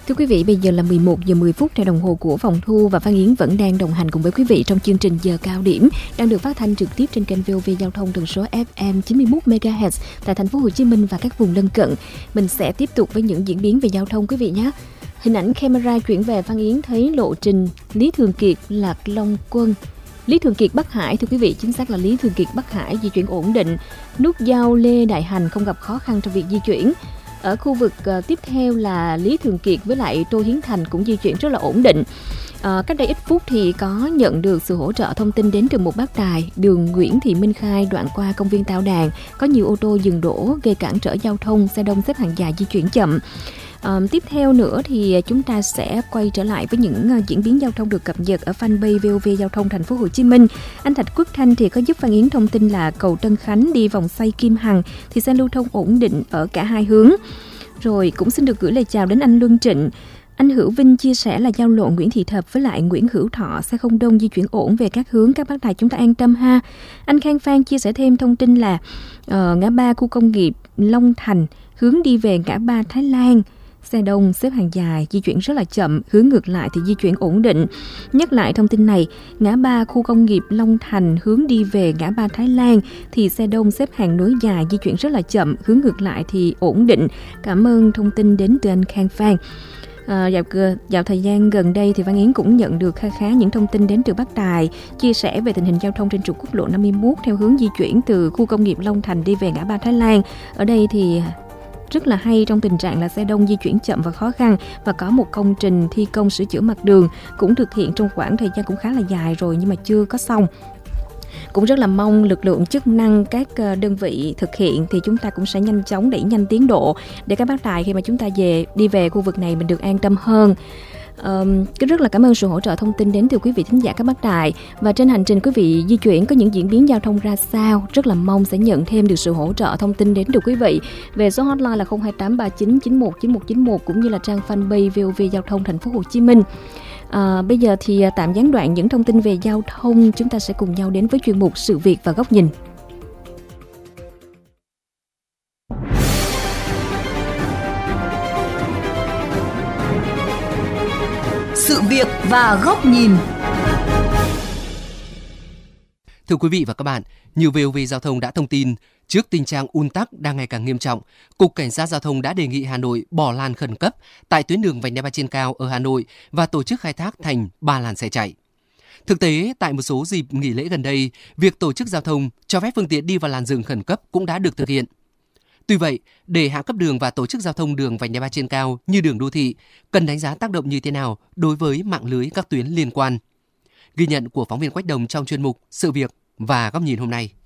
Thưa quý vị, bây giờ là 11 giờ 10 phút theo đồng hồ của phòng thu và Phan Yến vẫn đang đồng hành cùng với quý vị trong chương trình Giờ Cao Điểm đang được phát thanh trực tiếp trên kênh VOV Giao thông tần số FM 91 MHz tại thành phố Hồ Chí Minh và các vùng lân cận. Mình sẽ tiếp tục với những diễn biến về giao thông quý vị nhé. Hình ảnh camera chuyển về Phan Yến thấy lộ trình Lý Thường Kiệt, Lạc Long Quân, Lý Thường Kiệt Bắc Hải, thưa quý vị, chính xác là Lý Thường Kiệt Bắc Hải di chuyển ổn định. Nút giao Lê Đại Hành không gặp khó khăn trong việc di chuyển. Ở khu vực tiếp theo là Lý Thường Kiệt với lại Tô Hiến Thành cũng di chuyển rất là ổn định. Cách đây ít phút thì có nhận được sự hỗ trợ thông tin đến từ một bác tài, đường Nguyễn Thị Minh Khai đoạn qua công viên Tao Đàn có nhiều ô tô dừng đỗ gây cản trở giao thông, xe đông xếp hàng dài di chuyển chậm. Tiếp theo nữa thì chúng ta sẽ quay trở lại với những diễn biến giao thông được cập nhật ở fanpage VOV Giao thông thành phố Hồ Chí Minh. Anh Thạch Quốc Thanh thì có giúp Phan Yến thông tin là cầu Tân Khánh đi vòng xoay Kim Hằng thì xe lưu thông ổn định ở cả hai hướng. Rồi cũng xin được gửi lời chào đến anh Luân Trịnh. Anh Hữu Vinh chia sẻ là giao lộ Nguyễn Thị Thập với lại Nguyễn Hữu Thọ xe không đông di chuyển ổn về các hướng, các bác tài chúng ta an tâm ha. Anh Khang Phan chia sẻ thêm thông tin là ngã ba khu công nghiệp Long Thành hướng đi về ngã ba Thái Lan, xe đông xếp hàng dài di chuyển rất là chậm, hướng ngược lại thì di chuyển ổn định. Nhắc lại thông tin này, ngã ba khu công nghiệp Long Thành hướng đi về ngã ba Thái Lan thì xe đông xếp hàng nối dài di chuyển rất là chậm, hướng ngược lại thì ổn định. Cảm ơn thông tin đến từ anh Khang Phan. Dạo thời gian gần đây thì Phan Yến cũng nhận được khá những thông tin đến từ bác Tài chia sẻ về tình hình giao thông trên trục quốc lộ 51 theo hướng di chuyển từ khu công nghiệp Long Thành đi về ngã ba Thái Lan. Ở đây thì rất là hay trong tình trạng là xe đông di chuyển chậm và khó khăn, và có một công trình thi công sửa chữa mặt đường cũng thực hiện trong khoảng thời gian cũng khá là dài rồi nhưng mà chưa có xong. Cũng rất là mong lực lượng chức năng các đơn vị thực hiện thì chúng ta cũng sẽ nhanh chóng đẩy nhanh tiến độ để các bác tài khi mà chúng ta đi về khu vực này mình được an tâm hơn. Rất là cảm ơn sự hỗ trợ thông tin đến từ quý vị thính giả các bác tài. Và trên hành trình quý vị di chuyển có những diễn biến giao thông ra sao, rất là mong sẽ nhận thêm được sự hỗ trợ thông tin đến từ quý vị về số hotline là 02839919191 cũng như là trang fanpage VOV Giao thông thành phố Hồ Chí Minh. Bây giờ thì tạm gián đoạn những thông tin về giao thông, chúng ta sẽ cùng nhau đến với chuyên mục Sự việc và góc nhìn. Sự việc và góc nhìn. Thưa quý vị và các bạn, như VOV Giao thông đã thông tin, trước tình trạng ùn tắc đang ngày càng nghiêm trọng, Cục Cảnh sát Giao thông đã đề nghị Hà Nội bỏ làn khẩn cấp tại tuyến đường vành đai 3 trên cao ở Hà Nội và tổ chức khai thác thành 3 làn xe chạy. Thực tế, tại một số dịp nghỉ lễ gần đây, việc tổ chức giao thông cho phép phương tiện đi vào làn dừng khẩn cấp cũng đã được thực hiện. Tuy vậy, để hạ cấp đường và tổ chức giao thông đường vành đai 3 trên cao như đường đô thị, cần đánh giá tác động như thế nào đối với mạng lưới các tuyến liên quan. Ghi nhận của phóng viên Quách Đồng trong chuyên mục Sự việc và góc nhìn hôm nay.